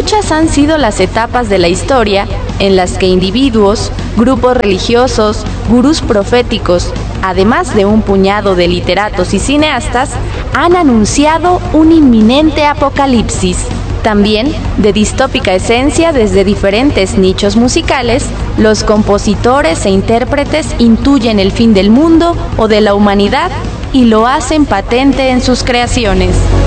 muchas han sido las etapas de la historia en las que individuos, grupos religiosos, gurús proféticos, además de un puñado de literatos y cineastas, han anunciado un inminente apocalipsis. También, de distópica esencia desde diferentes nichos musicales, los compositores e intérpretes intuyen el fin del mundo o de la humanidad y lo hacen patente en sus creaciones.